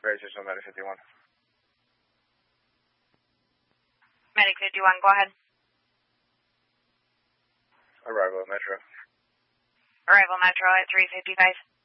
Gracious on Medic 51. Medic 51, go ahead. Arrival at Metro. Arrival Metro at 355.